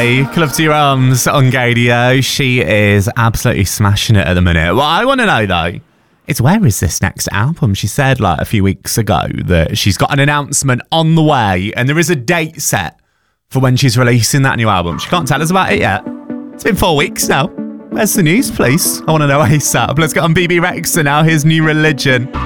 Bebe, Club to Your Arms on Gadio. She is absolutely smashing it at the minute. What I want to know, though, is where is this next album? She said like a few weeks ago that she's got an announcement on the way and there is a date set for when she's releasing that new album. She can't tell us about it yet. It's been 4 weeks now. Where's the news, please? I want to know ASAP. Let's get on BB Rexa now. Here's New Religion.